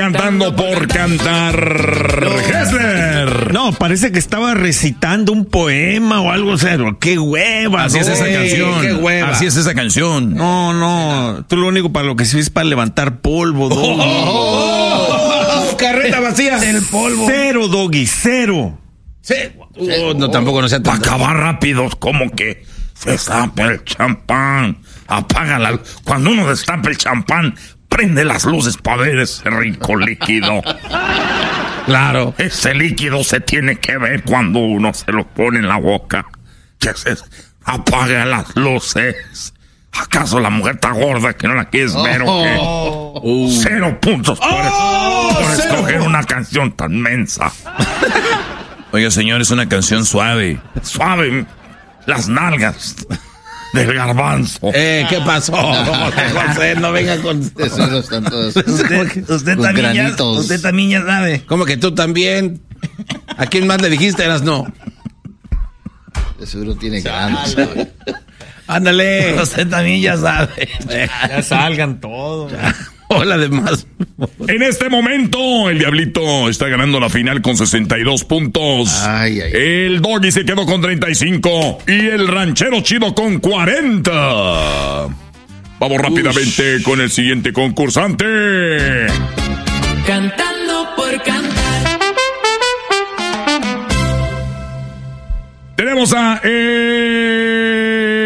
Cantando por cantar. Hessler. No, parece que estaba recitando un poema o algo, cero. ¡Qué hueva! Así es esa canción. ¡Qué hueva! Así es esa canción. No. Tú lo único para lo que sirve es para levantar polvo, Doggy. Carreta vacía. El polvo. Cero, Doggy, cero. Sí. No, tampoco no sea Para tan... acabar rápido, como que se destapa el champán. Apaga la luz. Cuando uno destapa el champán, prende las luces para ver ese rico líquido. Claro. Ese líquido se tiene que ver cuando uno se lo pone en la boca. Que se apaga las luces. ¿Acaso la mujer está gorda que no la quieres ver o qué? 0 puntos por escoger una canción tan mensa. Oiga, señor, es una canción suave. Suave. Las nalgas del garbanzo. ¿Qué pasó? José, no venga con... Usted también ya sabe. ¿Cómo que tú también? ¿A quién más le dijiste? Eras no. De seguro tiene ganas. Ándale. Usted también ya sabe. Ya salgan todos. Hola, demás. En este momento, el Diablito está ganando la final con 62 puntos. Ay. El Doggy se quedó con 35. Y el Ranchero Chido con 40. Vamos rápidamente con el siguiente concursante. Cantando por cantar. Tenemos a